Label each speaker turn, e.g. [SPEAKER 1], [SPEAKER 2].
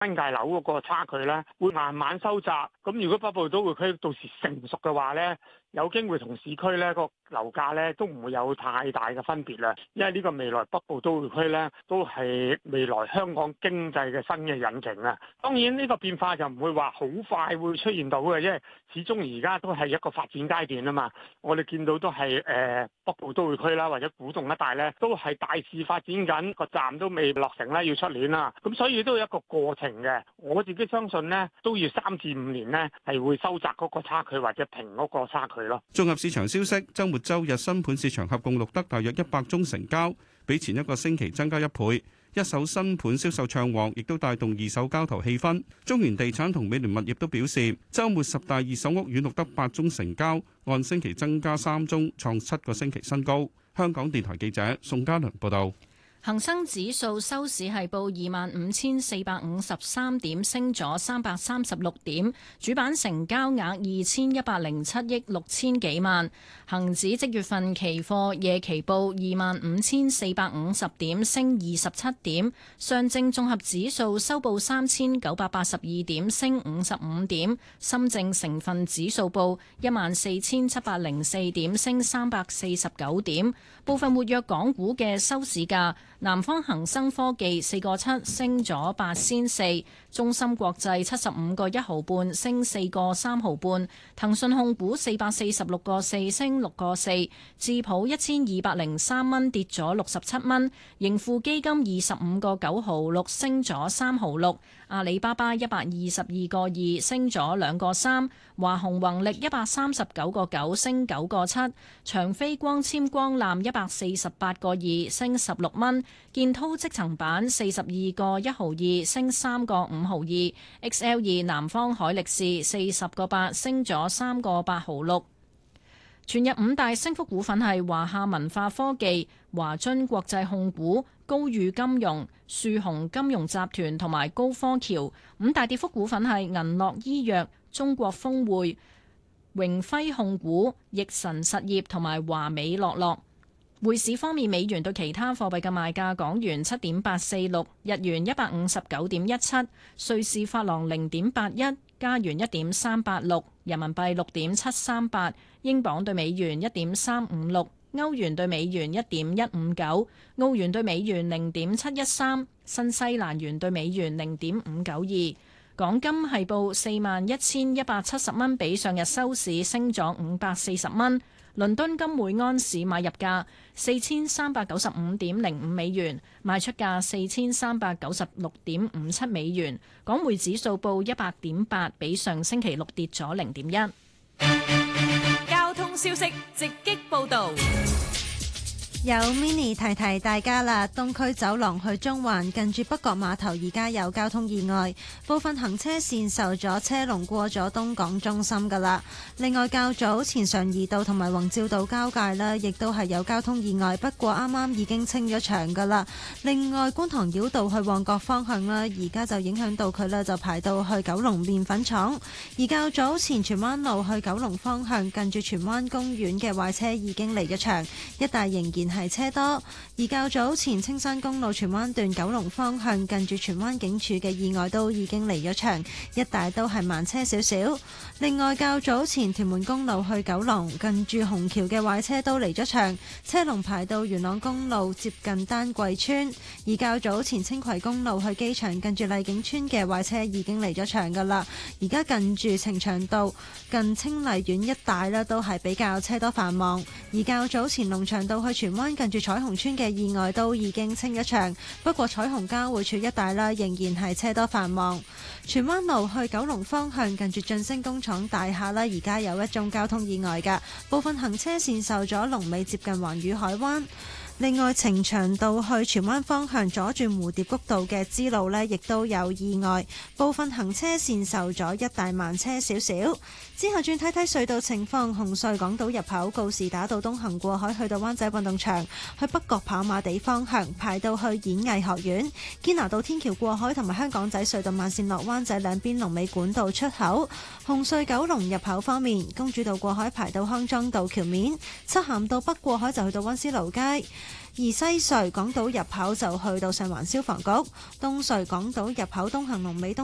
[SPEAKER 1] 新界樓嗰個差距咧會慢慢收窄。咁如果北部都會區到時成熟嘅話咧，有機會同市區咧個樓價咧都唔會有太大嘅分別啦。因為呢個未來北部都會區咧都係未來香港經濟嘅新嘅引擎啊。當然呢個變化就唔會話好快會出現到嘅，因為始終而家都係一個發展階段啊嘛。我哋見到都係北部都會區啦，或者古洞一帶咧都係大肆發展緊，個站都未落成咧，要出年啦。咁所以都有一個過程嘅。我自己相信呢，都要3至5年呢，係會收窄嗰個差距或者平嗰個差距咯。
[SPEAKER 2] 綜合市場消息，週末週日新盤市場合共錄得大約100宗成交，比前一個星期增加1倍。一手新盤銷售暢旺，亦都帶動二手交投氣氛。中原地產同美聯物業都表示，週末10大二手屋苑錄得8宗成交，按星期增加3宗，創7個星期新高。香港電台記者宋嘉良報道。
[SPEAKER 3] 恒生指數收市係報25,453點，升咗336點，主板成交額2,107億6千幾萬。恒指即月份期貨夜期報25,450點，升27點。上證綜合指數收報3,982點，升55點。深證成分指數報14,704點，升349點。部分活躍港股嘅收市價。南方恒生科技4個7升咗8仙4，中芯國際75個1毫半升4個3毫半，騰訊控股446個4升6個4，智普1203蚊跌咗67蚊，盈富基金25個9毫6升咗3毫6，阿里巴巴122個2升咗2個3，華虹宏力139個9升9個7，長飛光纖光纜148個2升16蚊。建滔積層板42個1毫2升3個5毫2 ，XL2 南方海力士40個8升咗3個8毫6。全日5大升幅股份係華夏文化科技、華津國際控股、高裕金融、樹紅金融集團同埋高科橋。5大跌幅股份係銀樂醫藥、中國峰匯、榮輝控股、易神實業同埋華美樂樂。匯市方面，美元對其他貨幣嘅賣價：港元7.846，日元159.17，瑞士法郎0.81，加元1.386，人民幣6.738，英鎊對美元1.356，歐元對美元1.159，澳元對美元0.713，新西蘭元對美元0.592。港金係報41,170蚊，比上日收市升咗540蚊。倫敦金每安士買入價4395.05美元，賣出價4396.57美元。港匯指數報100.8，比上星期六跌咗0.1。
[SPEAKER 4] 交通消息直擊報導。
[SPEAKER 5] 有 mini 提提大家啦，東區走廊去中環近住北角碼頭而家有交通意外，部分行車線受阻，車龍過咗東港中心噶啦。另外較早前常怡道同埋宏照道交界呢，亦都係有交通意外，不過啱啱已經清咗場噶啦。另外觀塘繞道去旺角方向啦，而家就影響到佢啦，就排到去九龍麵粉廠。而較早前荃灣路去九龍方向近住荃灣公園嘅壞車已經離咗場，一帶仍然係車多。而較早前青山公路荃灣段九龍方向近住荃灣警署嘅意外都已經離咗場，一帶都係慢車少少。另外較早前屯門公路去九龍近住紅橋嘅壞車都離咗場，車龍排到元朗公路接近丹桂村。而較早前青葵公路去機場近住麗景村嘅壞車已經離咗場噶啦，而家近住呈祥道近清麗苑一帶呢都係比較車多繁忙。而較早前龍翔道去荃灣近住彩虹村嘅意外都已經清一場，不過彩虹交匯處一帶啦仍然係車多繁忙。荃灣路去九龍方向近住晉升工廠大廈啦，而家有一宗交通意外㗎，部分行車線受阻，龍尾接近環宇海灣。另外，呈祥道去荃灣方向左轉蝴蝶谷道嘅支路呢，亦都有意外，部分行車線受阻，一帶慢車少少。之後轉睇睇隧道情況，紅隧港島入口告士打道東行過海去到灣仔運動場，去北角跑馬地方向排到去演藝學院，堅拿道天橋過海同埋香港仔隧道慢線落灣仔兩邊龍尾管道出口。紅隧九龍入口方面，公主道過海排到康莊道橋面，漆咸道北過海就去到溫思勞街。 而西隧港島入口就去到上環消防局，東隧港島入口東行龍尾